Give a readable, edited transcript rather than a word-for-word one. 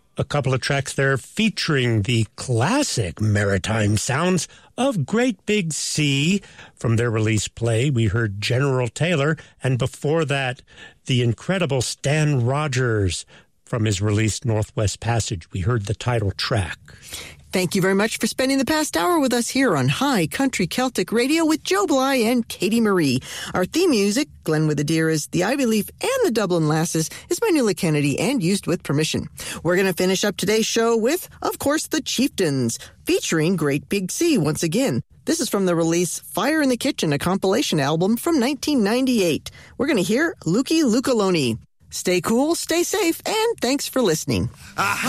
A couple of tracks there featuring the classic maritime sounds of Great Big Sea. From their release Play, we heard General Taylor, and before that, the incredible Stan Rogers. From his release Northwest Passage, we heard the title track. Thank you very much for spending the past hour with us here on High Country Celtic Radio with Joe Bly and Katie Marie. Our theme music, Glen with the Deer is The Ivy Leaf and the Dublin Lasses, is by Nuala Kennedy and used with permission. We're going to finish up today's show with, of course, The Chieftains, featuring Great Big Sea once again. This is from the release Fire in the Kitchen, a compilation album from 1998. We're going to hear Lucky Lukaloni. Stay cool, stay safe, and thanks for listening. Aha!